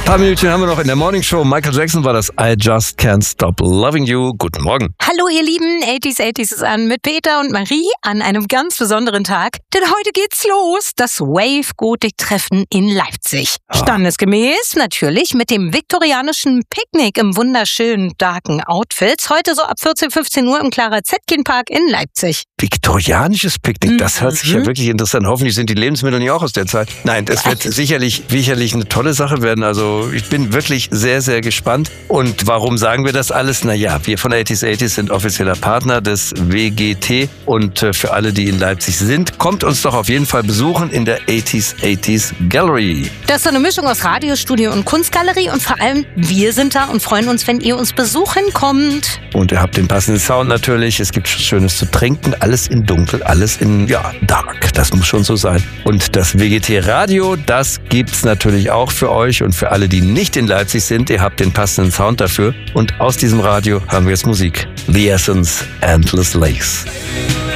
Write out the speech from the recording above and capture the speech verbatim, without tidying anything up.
Ein paar Minuten haben wir noch in der Morning Show. Michael Jackson war das I Just Can't Stop Loving You. Guten Morgen. Hallo ihr Lieben, achtziger achtziger ist an mit Peter und Marie an einem ganz besonderen Tag. Denn heute geht's los, das Wave-Gotik-Treffen in Leipzig. Ah. Standesgemäß natürlich mit dem viktorianischen Picknick im wunderschönen, darken Outfits. Heute so ab vierzehn, fünfzehn Uhr im Clara-Zetkin-Park in Leipzig. Viktorianisches Picknick, das hört sich ja Mhm. wirklich interessant. Hoffentlich sind die Lebensmittel nicht auch aus der Zeit. Nein, das wird sicherlich, sicherlich eine tolle Sache werden. Also ich bin wirklich sehr, sehr gespannt. Und warum sagen wir das alles? Naja, wir von achtziger achtziger sind offizieller Partner des W G T. Und äh, für alle, die in Leipzig sind, kommt uns doch auf jeden Fall besuchen in der achtziger achtziger Gallery. Das ist so eine Mischung aus Radiostudio und Kunstgalerie und vor allem wir sind da und freuen uns, wenn ihr uns besuchen kommt. Und ihr habt den passenden Sound natürlich. Es gibt Schönes zu trinken. Alles in dunkel, alles in, ja, dark. Das muss schon so sein. Und das W G T-Radio, das gibt's natürlich auch für euch und für alle, die nicht in Leipzig sind. Ihr habt den passenden Sound dafür. Und aus diesem Radio hören wir jetzt Musik. The Essence, Endless Lakes.